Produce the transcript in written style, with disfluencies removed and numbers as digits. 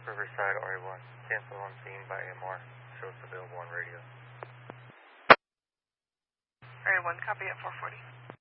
Riverside RA1. Cancel on scene by AMR. Shows available on radio. RA1, copy at 440.